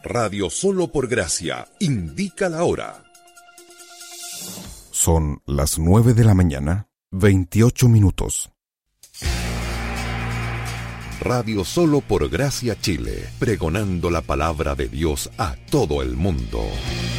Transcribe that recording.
Radio Solo por Gracia indica la hora. Son las 9 de la mañana, 28 minutos. Radio Solo por Gracia Chile, pregonando la palabra de Dios a todo el mundo.